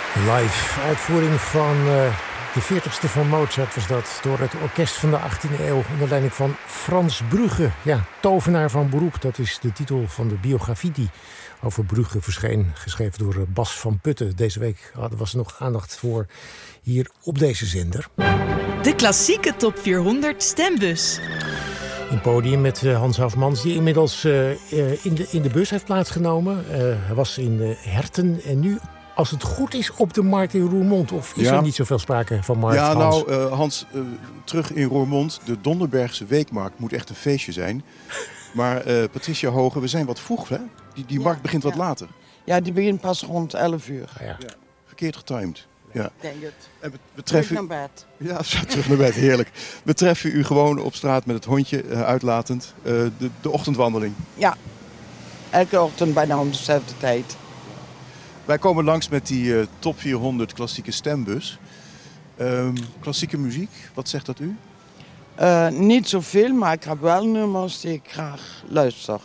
Live uitvoering van de 40ste van Mozart was dat. Door het orkest van de 18e eeuw onder leiding van Frans Brugge. Ja, tovenaar van beroep. Dat is de titel van de biografie die over Brugge verscheen. Geschreven door Bas van Putten. Deze week was er nog aandacht voor hier op deze zender. De klassieke top 400 stembus. Een podium met Hans Hofmans, die inmiddels in de bus heeft plaatsgenomen. Hij was in Herten en nu, als het goed is, op de markt in Roermond. Of is er niet zoveel sprake van markt, Hans? Ja, nou, Hans, terug in Roermond. De Donderbergse Weekmarkt moet echt een feestje zijn. Maar Patricia Hoge, we zijn wat vroeg, hè? Die markt begint wat later. Ja, die begint pas rond 11 uur. Ja. Verkeerd getimed. Ja. Denk het. En we Terug naar bed. Ja, terug naar bed, heerlijk. We treffen u gewoon op straat met het hondje, uitlatend. De ochtendwandeling. Ja, elke ochtend bijna om dezelfde tijd. Wij komen langs met die top 400 klassieke stembus. Klassieke muziek, wat zegt dat u? Niet zoveel, maar ik heb wel nummers die ik graag luister.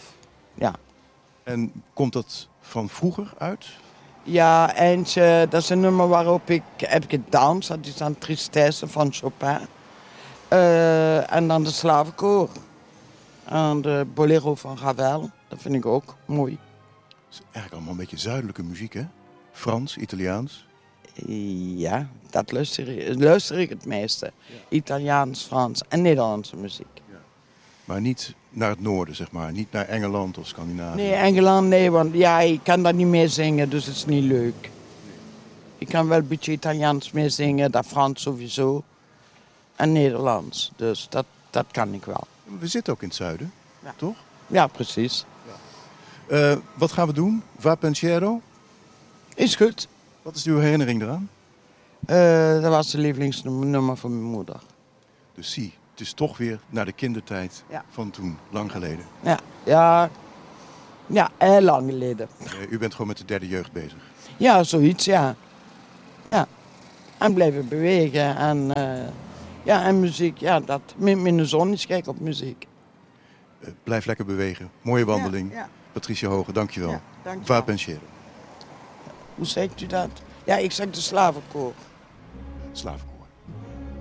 En komt dat van vroeger uit? Ja, eentje, dat is een nummer waarop ik heb gedanst. Dat is dan Tristesse van Chopin. En dan de Slavenkoor. En de Bolero van Ravel. Dat vind ik ook mooi. Het is eigenlijk allemaal een beetje zuidelijke muziek, hè? Frans, Italiaans. Ja, dat luister ik het meeste. Ja. Italiaans, Frans en Nederlandse muziek. Ja. Maar niet naar het noorden, zeg maar. Niet naar Engeland of Scandinavië. Nee, Engeland, nee, want ja, ik kan daar niet mee zingen, dus het is niet leuk. Nee. Ik kan wel een beetje Italiaans mee zingen, dat Frans sowieso. En Nederlands, dus dat kan ik wel. We zitten ook in het zuiden, toch? Ja, precies. Ja. Wat gaan we doen? Va Pensiero? Is goed. Wat is uw herinnering eraan? Dat was de lievelingsnummer van mijn moeder. Dus zie, het is toch weer naar de kindertijd van toen, lang geleden. Ja, heel lang geleden. U bent gewoon met de derde jeugd bezig? Ja, zoiets, ja. En blijven bewegen en muziek, ja, dat. Mijn zoon is gek op muziek. Blijf lekker bewegen. Mooie wandeling. Ja. Patricia Hoge, dankjewel. Ja, dankjewel. Va Pensiero. Hoe zegt u dat? Ja, ik zeg de Slavenkoor. Slavenkoor.